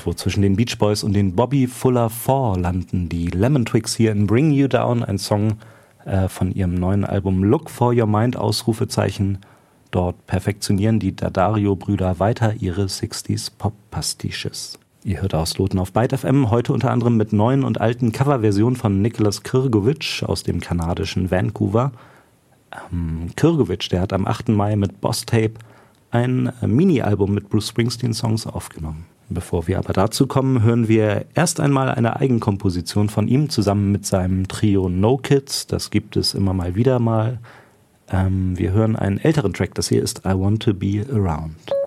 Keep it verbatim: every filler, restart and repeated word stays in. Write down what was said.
irgendwo zwischen den Beach Boys und den Bobby Fuller Four landen die Lemon Twigs hier in Bring You Down, ein Song äh, von ihrem neuen Album Look for Your Mind, Ausrufezeichen. Dort perfektionieren die D'Addario-Brüder weiter ihre sechziger Pop-Pastiches. Ihr hört Ausloten auf Byte F M, heute unter anderem mit neuen und alten Coverversionen von Nicholas Krgovich aus dem kanadischen Vancouver. Ähm, Krgovich, der hat am achten Mai mit Boss Tape ein äh, Mini-Album mit Bruce Springsteen-Songs aufgenommen. Bevor wir aber dazu kommen, hören wir erst einmal eine Eigenkomposition von ihm zusammen mit seinem Trio No Kids. Das gibt es immer mal wieder mal. Ähm, wir hören einen älteren Track, das hier ist I Want to Be Around.